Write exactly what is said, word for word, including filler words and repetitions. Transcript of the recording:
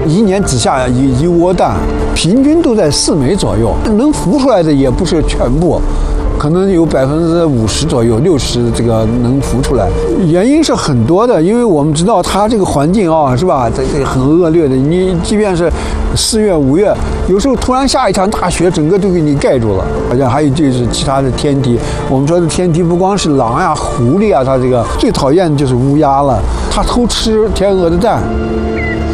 一年只下一一窝蛋，平均都在四枚左右，能孵出来的也不是全部。可能有百分之五十左右，六十这个能孵出来，原因是很多的。因为我们知道它这个环境啊，是吧？这这很恶劣的。你即便是四月、五月，有时候突然下一场大雪，整个都给你盖住了。好像还有就是其他的天敌。我们说的天敌不光是狼呀、狐狸啊，它这个最讨厌的就是乌鸦了，它偷吃天鹅的蛋。